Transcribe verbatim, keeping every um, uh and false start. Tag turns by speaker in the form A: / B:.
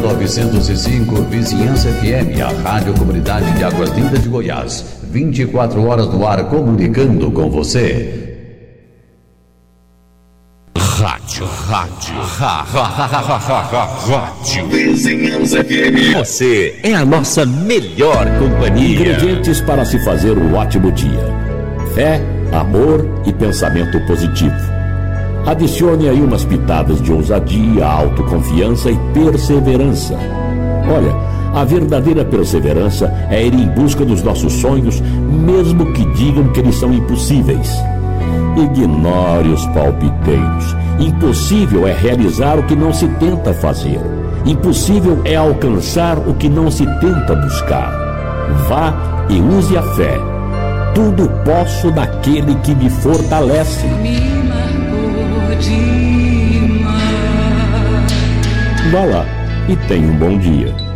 A: novecentos e cinco, Vizinhança F M, a Rádio Comunidade de Águas Lindas de Goiás. vinte e quatro horas no ar, comunicando com você.
B: Rádio, rádio, rádio, Vizinhança F M. Você é a nossa melhor companhia.
C: Ingredientes para se fazer um ótimo dia: fé, amor e pensamento positivo. Adicione aí umas pitadas de ousadia, autoconfiança e perseverança. Olha, a verdadeira perseverança é ir em busca dos nossos sonhos, mesmo que digam que eles são impossíveis. Ignore os palpiteiros. Impossível é realizar o que não se tenta fazer. Impossível é alcançar o que não se tenta buscar. Vá e use a fé. Tudo posso naquele que me fortalece. Vá lá e tenha um bom dia.